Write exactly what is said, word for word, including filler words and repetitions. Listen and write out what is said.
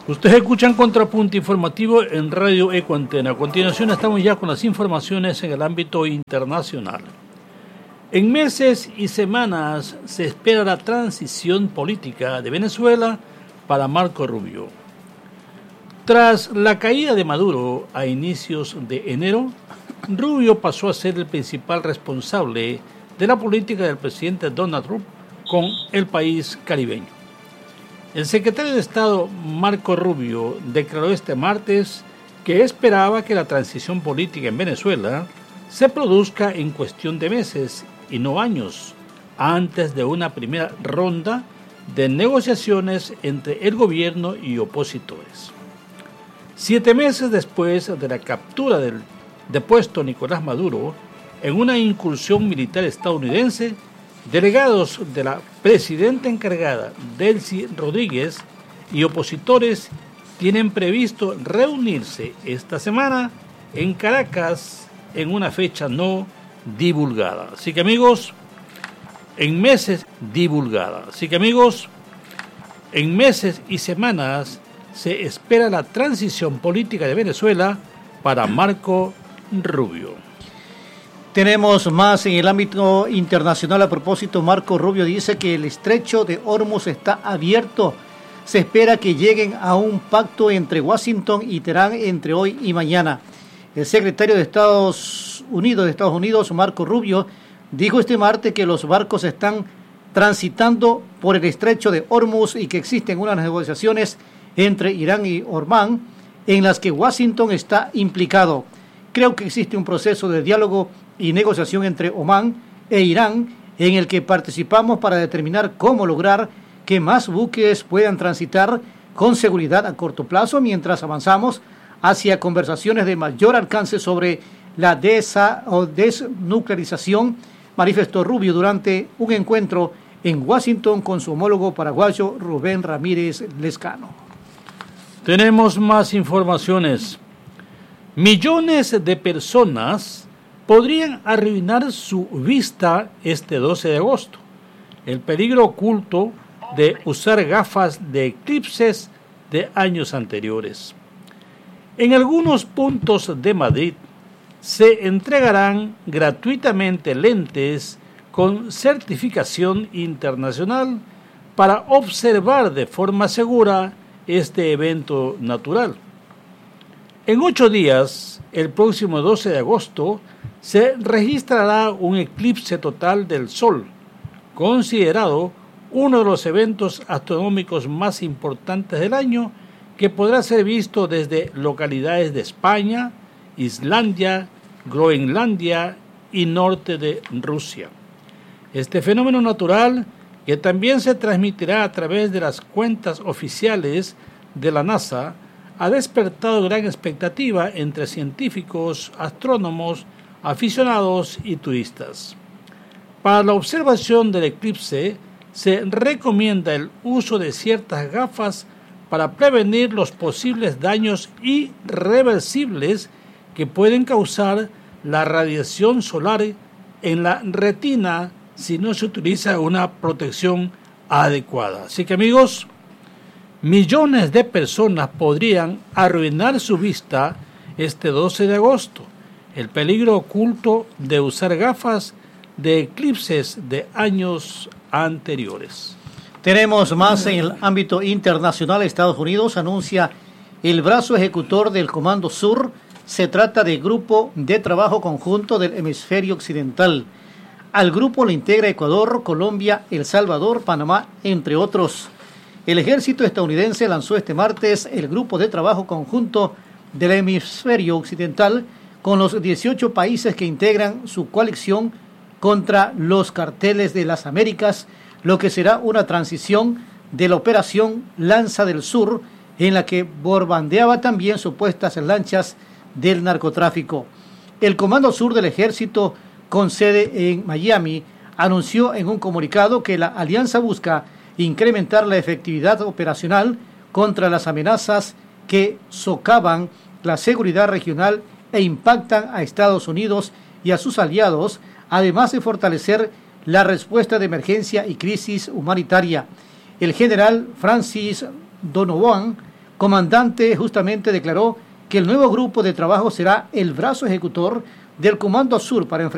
Ustedes escuchan Contrapunto Informativo en Radio Ecuantena. A continuación estamos ya con las informaciones en el ámbito internacional. En meses y semanas se espera la transición política de Venezuela para Marco Rubio. Tras la caída de Maduro a inicios de enero, Rubio pasó a ser el principal responsable de la política del presidente Donald Trump con el país caribeño. El secretario de Estado Marco Rubio declaró este martes que esperaba que la transición política en Venezuela se produzca en cuestión de meses y no años, antes de una primera ronda de negociaciones entre el gobierno y opositores. Siete meses después de la captura del depuesto Nicolás Maduro en una incursión militar estadounidense, delegados de la presidenta encargada, Delcy Rodríguez, y opositores tienen previsto reunirse esta semana en Caracas en una fecha no divulgada. Así que amigos, en meses divulgada. Así que amigos, en meses y semanas se espera la transición política de Venezuela para Marco Rubio. Tenemos más en el ámbito internacional. A propósito, Marco Rubio dice que el estrecho de Hormuz está abierto. Se espera que lleguen a un pacto entre Washington y Teherán entre hoy y mañana. El secretario de Estados Unidos, de Estados Unidos, Marco Rubio, dijo este martes que los barcos están transitando por el estrecho de Hormuz y que existen unas negociaciones entre Irán y Omán en las que Washington está implicado. Creo que existe un proceso de diálogo y negociación entre Omán e Irán en el que participamos para determinar cómo lograr que más buques puedan transitar con seguridad a corto plazo mientras avanzamos hacia conversaciones de mayor alcance sobre la desa o desnuclearización, manifestó Rubio durante un encuentro en Washington con su homólogo paraguayo Rubén Ramírez Lescano. Tenemos más informaciones. Millones de personas podrían arruinar su vista este doce de agosto. El peligro oculto de usar gafas de eclipses de años anteriores. En algunos puntos de Madrid se entregarán gratuitamente lentes con certificación internacional para observar de forma segura este evento natural. En ocho días, el próximo doce de agosto, se registrará un eclipse total del Sol, considerado uno de los eventos astronómicos más importantes del año, que podrá ser visto desde localidades de España, Islandia, Groenlandia y norte de Rusia. Este fenómeno natural, que también se transmitirá a través de las cuentas oficiales de la NASA, ha despertado gran expectativa entre científicos, astrónomos, aficionados y turistas. Para la observación del eclipse se recomienda el uso de ciertas gafas para prevenir los posibles daños irreversibles que pueden causar la radiación solar en la retina si no se utiliza una protección adecuada. Así que amigos, millones de personas podrían arruinar su vista este doce de agosto. El peligro oculto de usar gafas de eclipses de años anteriores. Tenemos más en el ámbito internacional. Estados Unidos anuncia el brazo ejecutor del Comando Sur. Se trata de Grupo de Trabajo Conjunto del Hemisferio Occidental. Al grupo lo integra Ecuador, Colombia, El Salvador, Panamá, entre otros. El ejército estadounidense lanzó este martes el Grupo de Trabajo Conjunto del Hemisferio Occidental con los dieciocho países que integran su coalición contra los carteles de las Américas, lo que será una transición de la operación Lanza del Sur, en la que bombardeaba también supuestas lanchas del narcotráfico. El Comando Sur del Ejército, con sede en Miami, anunció en un comunicado que la alianza busca incrementar la efectividad operacional contra las amenazas que socavan la seguridad regional e impactan a Estados Unidos y a sus aliados, además de fortalecer la respuesta de emergencia y crisis humanitaria. El general Francis Donovan, comandante justamente declaró que el nuevo grupo de trabajo será el brazo ejecutor del Comando Sur para enfrentar